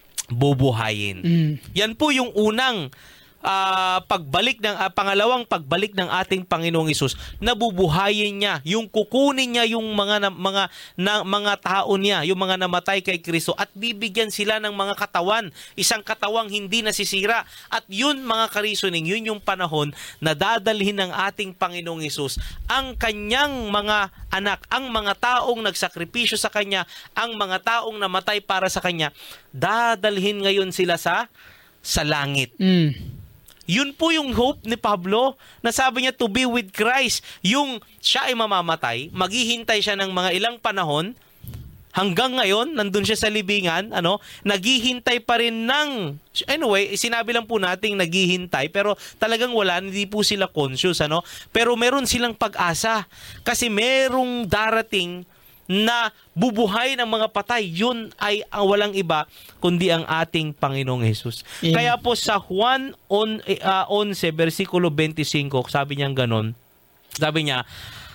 bubuhayin. Mm. Yan po yung unang uh, pagbalik ng uh, pangalawang pagbalik ng ating Panginoong Hesus. Nabubuhayin niya, yung kukunin niya yung mga na, mga na, mga tao niya, yung mga namatay kay Kristo at bibigyan sila ng mga katawan, isang katawang hindi nasisira. At yun mga ka-reasoning, yun yung panahon na dadalhin ng ating Panginoong Hesus ang kanyang mga anak, ang mga taong nagsakripisyo sa kanya, ang mga taong namatay para sa kanya, dadalhin ngayon sila sa sa langit. Mm. Yun po yung hope ni Pablo na sabi niya to be with Christ. Yung siya ay mamamatay, maghihintay siya ng mga ilang panahon, hanggang ngayon, nandun siya sa libingan, ano, naghihintay pa rin ng, anyway, sinabi lang po nating naghihintay, pero talagang wala, hindi po sila conscious, ano, pero meron silang pag-asa, kasi merong darating na bubuhay ng mga patay, yun ay ang walang iba kundi ang ating Panginoong Hesus. Yeah. Kaya po sa Juan on, uh, eleven, versikulo twenty-five, sabi niya ganon, sabi niya,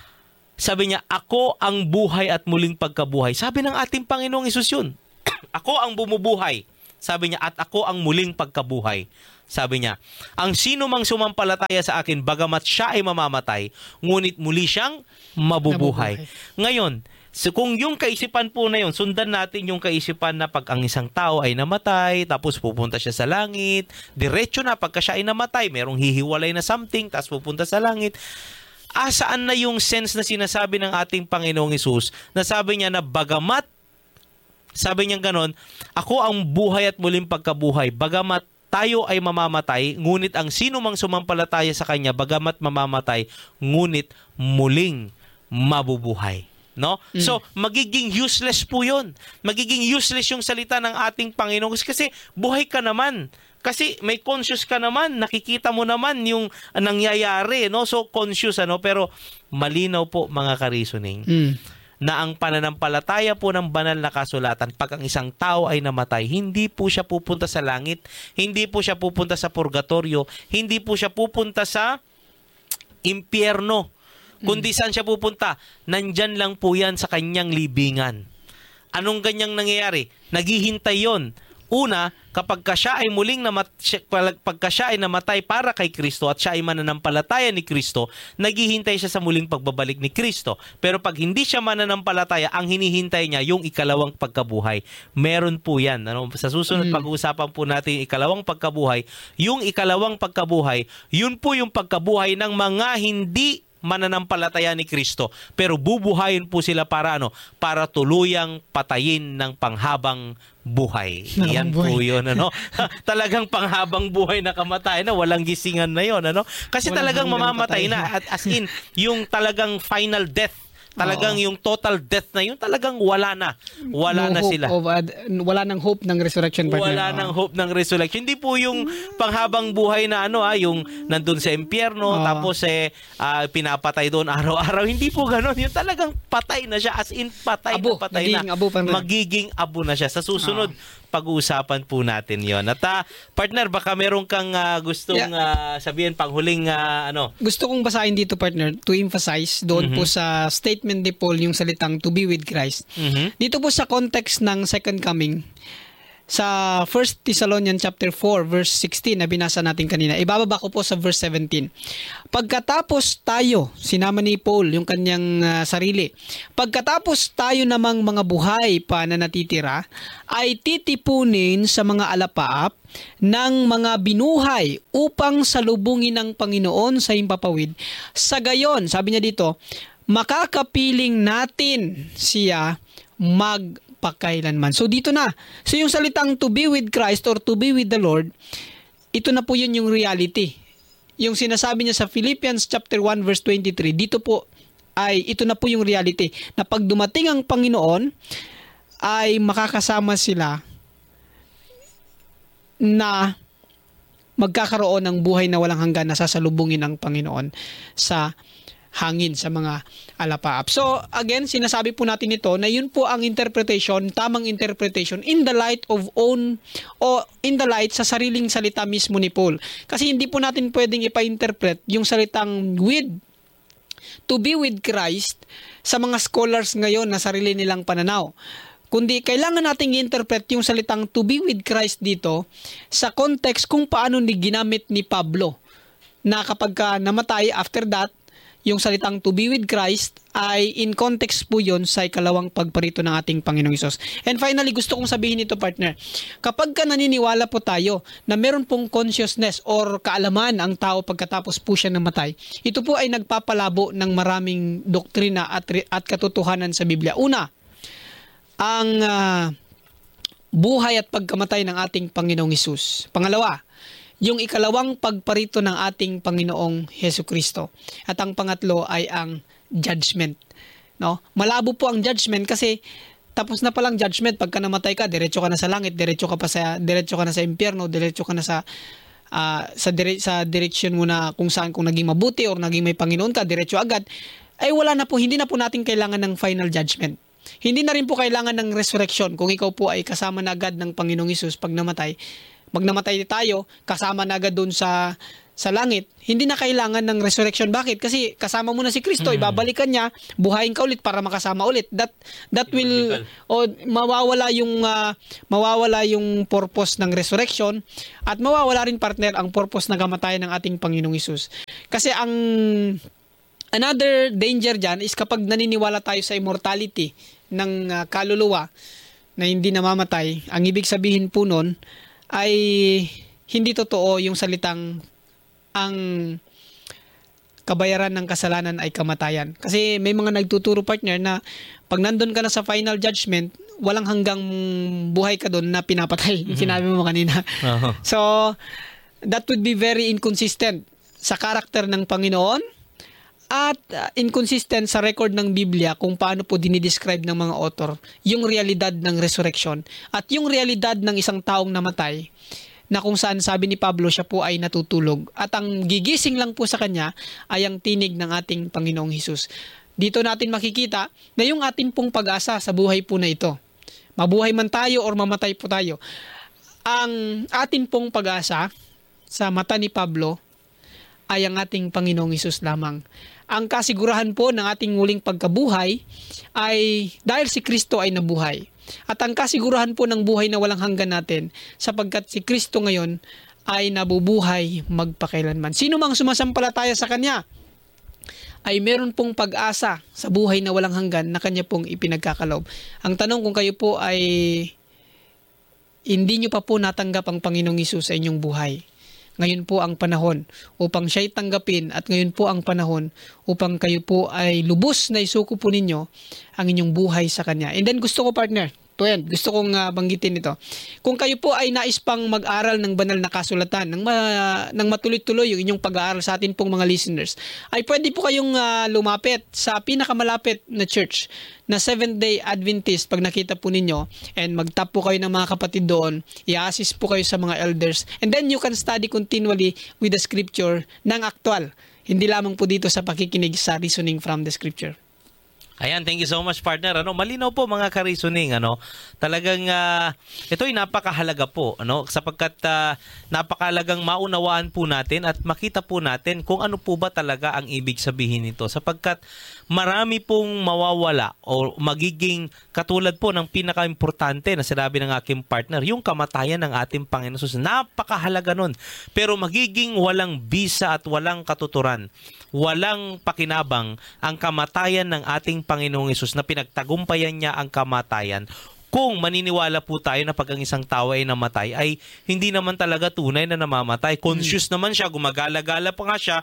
sabi niya, ako ang buhay at muling pagkabuhay. Sabi ng ating Panginoong Hesus yun. Ako ang bumubuhay. Sabi niya, at ako ang muling pagkabuhay. Sabi niya, ang sino mang sumampalataya sa akin, bagamat siya ay mamamatay, ngunit muli siyang mabubuhay. Nabubuhay. Ngayon, so kung yung kaisipan po na yun, sundan natin yung kaisipan na pag ang isang tao ay namatay, tapos pupunta siya sa langit, diretso na pagka siya ay namatay, merong hihiwalay na something, tapos pupunta sa langit. Asaan na yung sense na sinasabi ng ating Panginoong Hesus na sabi niya na bagamat, sabi niya ganon, ako ang buhay at muling pagkabuhay, bagamat tayo ay mamamatay, ngunit ang sino mang sumampalataya sa Kanya, bagamat mamamatay, ngunit muling mabubuhay. No? Mm. So, magiging useless po yun. Magiging useless yung salita ng ating Panginoon kasi buhay ka naman. Kasi may conscious ka naman, nakikita mo naman yung nangyayari, no? So conscious, ano, pero malinaw po mga ka-reasoning mm. na ang pananampalataya po ng banal na kasulatan, pag ang isang tao ay namatay, hindi po siya pupunta sa langit, hindi po siya pupunta sa purgatorio, hindi po siya pupunta sa impyerno, kundi saan siya pupunta? Nandyan lang po yan sa kanyang libingan. Anong ganyang nangyayari? Naghihintay yon. Una, kapag ka siya ay muling namat, pagka siya ay namatay para kay Kristo at siya ay mananampalataya ni Kristo, naghihintay siya sa muling pagbabalik ni Kristo. Pero pag hindi siya mananampalataya, ang hinihintay niya yung ikalawang pagkabuhay. Meron po yan. Ano? Sa susunod, mm. pag-uusapan po natin yung ikalawang pagkabuhay. Yung ikalawang pagkabuhay, yun po yung pagkabuhay ng mga hindi mananampalataya ni Kristo, pero bubuhayin po sila para ano? Para tuluyang patayin ng panghabang buhay. Yan po yun, ano? Talagang panghabang buhay na kamatayan na walang gisingan na yon, ano? Kasi walang talagang mamamatay na, at as in yung talagang final death. Talagang Oo. yung total death na yun, talagang wala na. Wala no na sila. Of, uh, wala nang hope ng resurrection, partner. Wala nang hope ng resurrection. Hindi po yung panghabang buhay na ano ah, yung nandun sa impyerno, Oo. tapos eh, uh, pinapatay doon araw-araw. Hindi po gano'n. Yung talagang patay na siya. As in, patay abo, na patay magiging na. Abo, magiging abo na siya. Sa susunod, Oo. pag-uusapan po natin yon. At uh, partner, baka meron kang uh, gustong yeah. uh, sabihin panghuling uh, ano? Gusto kong basahin dito, partner, to emphasize doon mm-hmm. po sa statement ni Paul yung salitang to be with Christ. Mm-hmm. Dito po sa context ng second coming, sa First Thessalonians chapter four verse sixteen na binasa natin kanina. Ibababa ko po sa verse seventeen. Pagkatapos tayo, sinama ni Paul yung kanyang uh, sarili. Pagkatapos tayo namang mga buhay pa na natitira, ay titipunin sa mga alapaap ng mga binuhay upang salubungin ng Panginoon sa himpapawid. Sa gayon, sabi niya dito, makakapiling natin siya magpakailanman. So dito na. So yung salitang to be with Christ or to be with the Lord, ito na po yun yung reality. Yung sinasabi niya sa Philippians chapter one verse twenty-three, dito po ay ito na po yung reality na pag dumating ang Panginoon ay makakasama sila na magkakaroon ng buhay na walang hanggan na sasalubungin ng Panginoon sa hangin, sa mga alapaap. So, again, sinasabi po natin ito na yun po ang interpretation, tamang interpretation in the light of own o in the light sa sariling salita mismo ni Paul. Kasi hindi po natin pwedeng ipa-interpret yung salitang with, to be with Christ sa mga scholars ngayon na sarili nilang pananaw. Kundi kailangan nating i-interpret yung salitang to be with Christ dito sa context kung paano ni ginamit ni Pablo na kapag ka namatay after that, yung salitang to be with Christ ay in context po yun sa ikalawang pagparito ng ating Panginoong Hesus. And finally, gusto kong sabihin ito, partner. Kapag ka naniniwala po tayo na meron pong consciousness or kaalaman ang tao pagkatapos po siya namatay, ito po ay nagpapalabo ng maraming doktrina at, at katotohanan sa Biblia. Una, ang uh, buhay at pagkamatay ng ating Panginoong Hesus. Pangalawa, yung ikalawang pagparito ng ating Panginoong Hesukristo. At ang pangatlo ay ang judgment. No? Malabo po ang judgment kasi tapos na palang judgment. Pagka namatay ka, diretso ka na sa langit, diretso ka pa sa diretso ka na sa impyerno, diretso ka na sa uh, sa dire, sa direksyon mo na kung saan kung naging mabuti or naging may Panginoon ka, diretso agad. Ay wala na po, hindi na po natin kailangan ng final judgment. Hindi na rin po kailangan ng resurrection kung ikaw po ay kasama na agad ng Panginoong Hesus pag namatay. Pag namatay tayo, kasama na agad doon sa sa langit, hindi na kailangan ng resurrection. Bakit? Kasi kasama mo na si Kristo, mm-hmm. ibabalikan niya, buhayin ka ulit para makasama ulit. That that will o mawawala yung uh, mawawala yung purpose ng resurrection at mawawala rin, partner, ang purpose ng kamatayan ng ating Panginoong Hesus. Kasi ang another danger diyan is kapag naniniwala tayo sa immortality ng uh, kaluluwa na hindi namamatay, ang ibig sabihin po nun ay hindi totoo yung salitang ang kabayaran ng kasalanan ay kamatayan. Kasi may mga nagtuturo, partner, na pag nandun ka na sa final judgment, walang hanggang buhay ka doon na pinapatay. Mm-hmm. Sinabi mo kanina. Uh-huh. So, that would be very inconsistent sa karakter ng Panginoon at uh, inconsistent sa record ng Biblia kung paano po dinidescribe ng mga author yung realidad ng resurrection at yung realidad ng isang taong namatay na kung saan sabi ni Pablo siya po ay natutulog at ang gigising lang po sa kanya ay ang tinig ng ating Panginoong Hesus. Dito natin makikita na yung ating pong pag-asa sa buhay po na ito, mabuhay man tayo or mamatay po tayo, ang ating pong pag-asa sa mata ni Pablo ay ang ating Panginoong Hesus lamang. Ang kasigurahan po ng ating muling pagkabuhay ay dahil si Kristo ay nabuhay. At ang kasigurahan po ng buhay na walang hanggan natin sapagkat si Kristo ngayon ay nabubuhay magpakailanman. Sino mang sumasampalataya sa Kanya ay meron pong pag-asa sa buhay na walang hanggan na Kanya pong ipinagkakalob. Ang tanong kung kayo po ay hindi nyo pa po natanggap ang Panginoong Hesus sa inyong buhay, ngayon po ang panahon upang siya'y tanggapin at ngayon po ang panahon upang kayo po ay lubos na isuko po ninyo ang inyong buhay sa Kanya. And then gusto ko, partner, to yan, gusto kong uh, banggitin ito. Kung kayo po ay nais pang mag-aral ng banal na kasulatan, ng, ma- ng matuloy-tuloy yung inyong pag-aaral sa atin pong mga listeners, ay pwede po kayong uh, lumapit sa pinakamalapit na church na Seventh-day Adventist pag nakita po ninyo and mag-tap po kayo ng mga kapatid doon, i-assist po kayo sa mga elders and then you can study continually with the scripture ng aktual. Hindi lamang po dito sa pakikinig sa reasoning from the scripture. Ayan, thank you so much, partner. Ano, malinaw po mga ka-reasoning, ano. Talagang uh, ito ay napakahalaga po, ano, sapagkat uh, napakahalagang maunawaan po natin at makita po natin kung ano po ba talaga ang ibig sabihin nito. Sapagkat marami pong mawawala o magiging katulad po ng pinaka-importante na sinabi ng aking partner, yung kamatayan ng ating Panginoon Jesus. Napakahalaga nun. Pero magiging walang bisa at walang katuturan, walang pakinabang ang kamatayan ng ating Panginoong Hesus na pinagtagumpayan niya ang kamatayan kung maniniwala po tayo na pag ang isang tao ay namatay ay hindi naman talaga tunay na namamatay. Conscious naman siya, gumagala-gala pa nga siya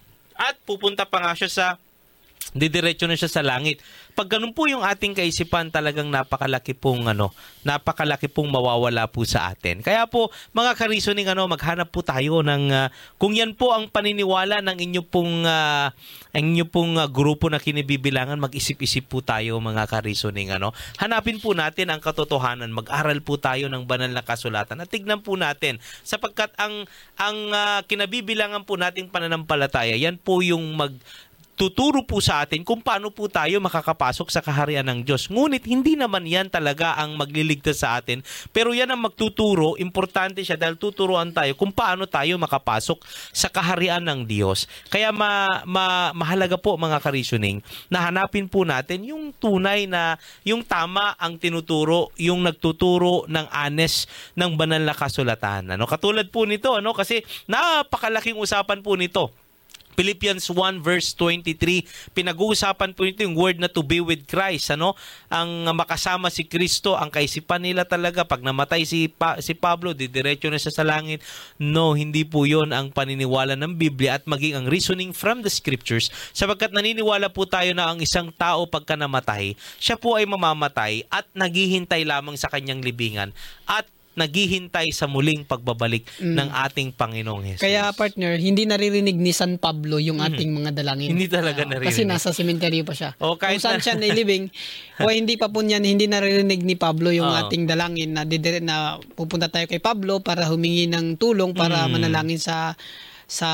at pupunta pa nga siya sa didiretso na siya sa langit. Pag ganun po yung ating kaisipan, talagang napakalaki pong ano, napakalaki pong mawawala po sa atin. Kaya po mga ka-reasoning, ano, maghanap po tayo ng uh, kung yan po ang paniniwala ng inyo pong uh, ang inyo pong uh, grupo na kinibibilangan, mag-isip-isip po tayo mga ka-reasoning, ano. Hanapin po natin ang katotohanan, mag-aral po tayo ng banal na kasulatan at tignan po natin sapagkat ang ang uh, kinabibilangan po nating pananampalataya, yan po yung mag tuturo po sa atin kung paano po tayo makakapasok sa kaharian ng Diyos. Ngunit hindi naman yan talaga ang magliligtas sa atin. Pero yan ang magtuturo, importante siya dahil tuturuan tayo kung paano tayo makapasok sa kaharian ng Diyos. Kaya ma, ma, mahalaga po mga ka-reasoning na hanapin po natin yung tunay na, yung tama ang tinuturo, yung nagtuturo ng honest ng banal na kasulatan. Ano? Katulad po nito, ano? Kasi napakalaking usapan po nito. Philippians one verse twenty-three, pinag-uusapan po ito yung word na to be with Christ, ano? Ang makasama si Kristo, ang kaisipan nila talaga pag namatay si pa, si Pablo, didiretso na siya sa langit. No, hindi po 'yon ang paniniwala ng Biblia at maging ang reasoning from the scriptures, sapagkat naniniwala po tayo na ang isang tao pagka namatay, siya po ay mamamatay at naghihintay lamang sa kanyang libingan at naghihintay sa muling pagbabalik mm. ng ating Panginoong Hesus. Kaya partner, hindi naririnig ni San Pablo yung ating mga dalangin. Hindi talaga uh, naririnig. Kasi nasa sementeryo pa siya. O, kahit kung saan na... siya nailibing, o hindi pa po niyan, hindi naririnig ni Pablo yung oh. ating dalangin na, didire, na pupunta tayo kay Pablo para humingi ng tulong para mm. manalangin sa sa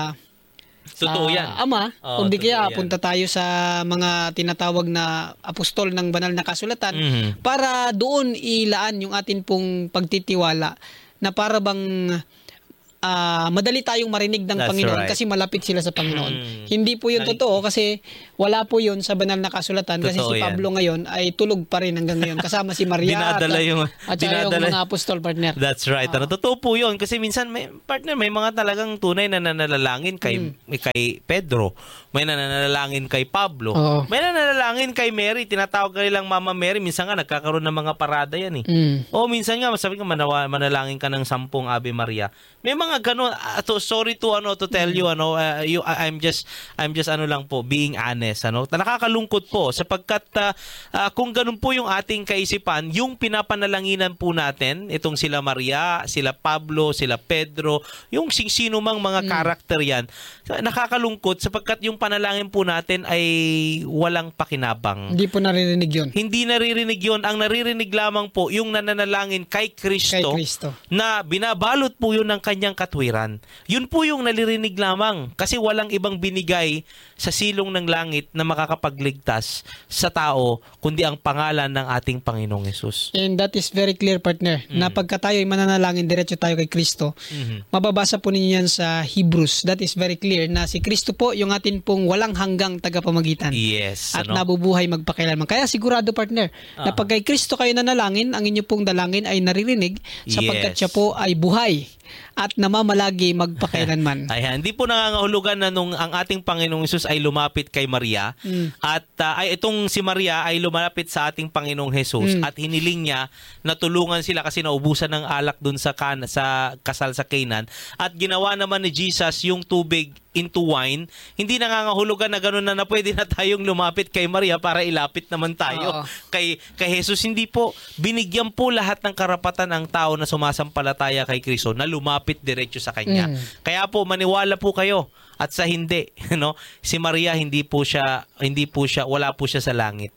Totoo yan. Ama, oh, kung di kaya yan. punta tayo sa mga tinatawag na apostol ng banal na kasulatan mm-hmm. para doon ilaan yung atin pong pagtitiwala na para bang uh, madali tayong marinig ng That's Panginoon right. kasi malapit sila sa Panginoon. Mm. Hindi po yun totoo kasi wala po yun sa banal na kasulatan kasi Totoo si Pablo yan. ngayon ay tulog pa rin hanggang ngayon kasama si Maria dinadala at, yung, at dinadala, yung mga apostol partner. That's right. Uh, ano, totoo po yun kasi minsan may partner, may mga talagang tunay na nananalangin kay, mm. kay Pedro, may nananalangin kay Pablo, Oo. may nananalangin kay Mary, tinatawag ka nilang Mama Mary, minsan nga nagkakaroon ng mga parada yan eh. Mm. O minsan nga, masabi ka, manawa, manalangin ka ng sampung Ave Maria. May mga ganun, uh, to, sorry to ano to tell you ano, uh, you, I'm just I'm just ano lang po, being honest, ano. Nakakalungkot po sapagkat uh, uh, kung ganun po yung ating kaisipan, yung pinapanalanginan po natin, itong sila Maria, sila Pablo, sila Pedro, yung sino mang mga mm. karakter yan, nakakalungkot sapagkat yung panalangin po natin ay walang pakinabang. Hindi po naririnig yun. Hindi naririnig yun. Ang naririnig lamang po yung nananalangin kay Kristo, kay Kristo na binabalot po yun ng kanyang katwiran. Yun po yung naririnig lamang kasi walang ibang binigay sa silong ng langit na makakapagligtas sa tao kundi ang pangalan ng ating Panginoong Hesus. And that is very clear, partner, mm. na pagka tayo ay mananalangin, diretso tayo kay Kristo. Mm-hmm. Mababasa po ninyo yan sa Hebrews. That is very clear na si Kristo po yung atin pong walang hanggang tagapamagitan. Yes. At ano? nabubuhay magpakailanman. Kaya sigurado, partner, uh-huh. na pag kay Kristo kayo nanalangin, ang inyo pong dalangin ay naririnig sapagkat yes. siya po ay buhay at namamalagi magpakailanman. Ayan, hindi po nangangahulugan na nung ang ating Panginoong Hesus ay lumapit kay Maria mm. at uh, ay itong si Maria ay lumapit sa ating Panginoong Hesus mm. at hiniling niya na tulungan sila kasi naubusan ng alak dun sa kan sa kasal sa Canaan at ginawa naman ni Jesus yung tubig into wine. Hindi nangangahulugan na gano'n na, na pwede na tayong lumapit kay Maria para ilapit naman tayo Oo. kay kay Jesus. Hindi po, binigyan po lahat ng karapatan ang tao na sumasampalataya kay Kristo na lumapit diretso sa kanya. Mm. Kaya po maniwala po kayo at sa hindi, no? Si Maria hindi po siya hindi po siya wala po siya sa langit.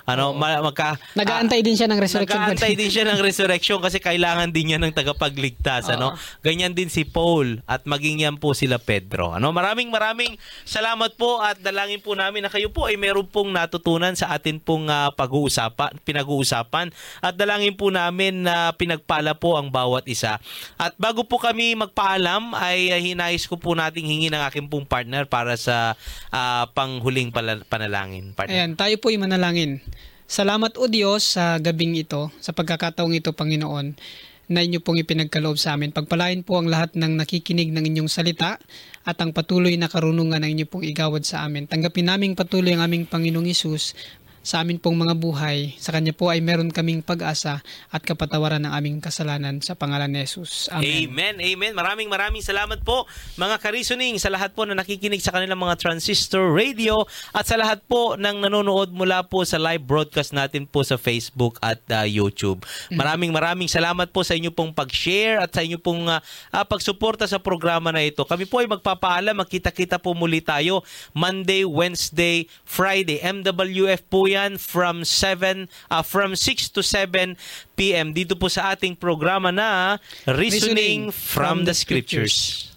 Ano, ma- magka Nag-aantay din siya ng resurrection. Nag-aantay din siya ng resurrection kasi kailangan din niya ng tagapagligtas, ano? Ganyan din si Paul at maging yan po sila Pedro. Ano? Maraming maraming salamat po at dalangin po namin na kayo po ay meron pong natutunan sa atin pong uh, pag-uusapan, pinag-uusapan at dalangin po namin na pinagpala po ang bawat isa. At bago po kami magpaalam ay uh, hinayos ko po nating hingi ng aking pong partner para sa uh, panghuling pala- panalangin. Partner. Ayan, tayo po ay manalangin. Salamat o Diyos sa gabing ito, sa pagkakataong ito, Panginoon, na inyo pong ipinagkaloob sa amin. Pagpalain po ang lahat ng nakikinig ng inyong salita at ang patuloy na karunungan ng inyo pong igawad sa amin. Tanggapin naming patuloy ang aming Panginoong Hesus sa amin pong mga buhay. Sa Kanya po ay meron kaming pag-asa at kapatawaran ng aming kasalanan sa pangalan ni Jesus. Amen. Amen. Amen. Maraming maraming salamat po mga ka-reasoning sa lahat po na nakikinig sa kanilang mga transistor radio at sa lahat po ng nanonood mula po sa live broadcast natin po sa Facebook at uh, YouTube. Maraming maraming salamat po sa inyo pong pag-share at sa inyo pong uh, uh, pagsuporta sa programa na ito. Kami po ay magpapaalam. Magkita-kita po muli tayo Monday, Wednesday, Friday. M W F po yan from seven uh, from six to seven p m dito po sa ating programa na Reasoning from the Scriptures.